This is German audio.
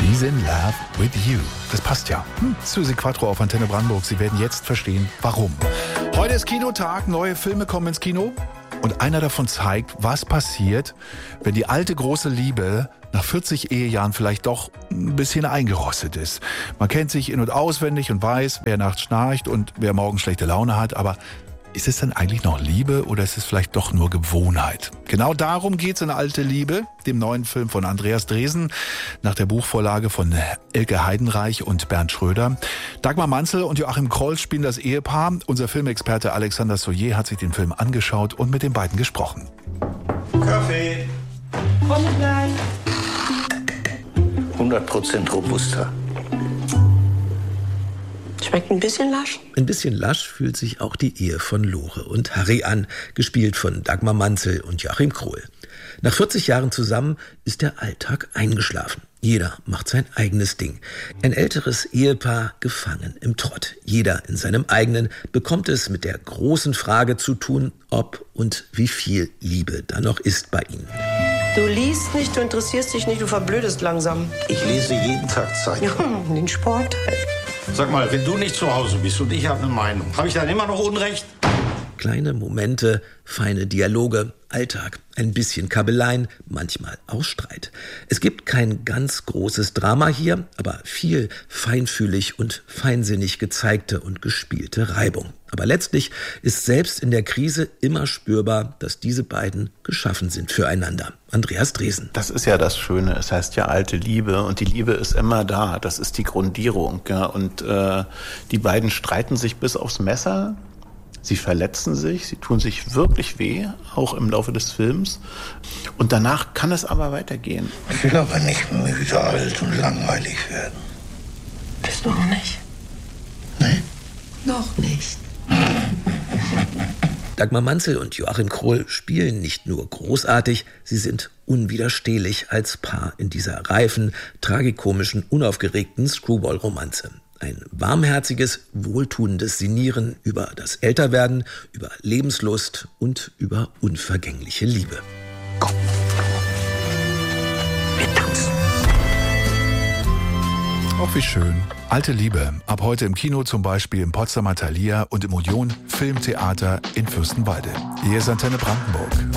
She's in love with you. Das passt ja. Susi Quattro auf Antenne Brandenburg. Sie werden jetzt verstehen, warum. Heute ist Kinotag, neue Filme kommen ins Kino. Und einer davon zeigt, was passiert, wenn die alte große Liebe nach 40 Ehejahren vielleicht doch ein bisschen eingerostet ist. Man kennt sich in- und auswendig und weiß, wer nachts schnarcht und wer morgens schlechte Laune hat. Aber ist es denn eigentlich noch Liebe oder ist es vielleicht doch nur Gewohnheit? Genau darum geht's in Alte Liebe, dem neuen Film von Andreas Dresen, nach der Buchvorlage von Elke Heidenreich und Bernd Schröder. Dagmar Manzel und Joachim Kroll spielen das Ehepaar. Unser Filmexperte Alexander Soyer hat sich den Film angeschaut und mit den beiden gesprochen. Kaffee. Komme gleich. 100% robuster. Schmeckt ein bisschen lasch. Ein bisschen lasch fühlt sich auch die Ehe von Lore und Harry an, gespielt von Dagmar Manzel und Joachim Kroll. Nach 40 Jahren zusammen ist der Alltag eingeschlafen. Jeder macht sein eigenes Ding. Ein älteres Ehepaar gefangen im Trott. Jeder in seinem eigenen bekommt es mit der großen Frage zu tun, ob und wie viel Liebe da noch ist bei ihnen. Du liest nicht, du interessierst dich nicht, du verblödest langsam. Ich lese jeden Tag Zeitung. Ja, den Sport. Sag mal, wenn du nicht zu Hause bist und ich habe eine Meinung, habe ich dann immer noch Unrecht? Kleine Momente, feine Dialoge, Alltag, ein bisschen Kabeleien, manchmal auch Streit. Es gibt kein ganz großes Drama hier, aber viel feinfühlig und feinsinnig gezeigte und gespielte Reibung. Aber letztlich ist selbst in der Krise immer spürbar, dass diese beiden geschaffen sind füreinander. Andreas Dresen. Das ist ja das Schöne, es heißt ja alte Liebe und die Liebe ist immer da, das ist die Grundierung. Ja. Und die beiden streiten sich bis aufs Messer. Sie verletzen sich, sie tun sich wirklich weh, auch im Laufe des Films. Und danach kann es aber weitergehen. Ich will aber nicht müde, alt und langweilig werden. Bist du auch nicht? Nee? Noch nicht. Dagmar Manzel und Joachim Kroll spielen nicht nur großartig, sie sind unwiderstehlich als Paar in dieser reifen, tragikomischen, unaufgeregten Screwball-Romanze. Ein warmherziges, wohltuendes Sinnieren über das Älterwerden, über Lebenslust und über unvergängliche Liebe. Komm. Wir tanzen. Auch wie schön. Alte Liebe. Ab heute im Kino, zum Beispiel im Potsdamer Thalia und im Odeon Filmtheater in Fürstenwalde. Hier ist Antenne Brandenburg.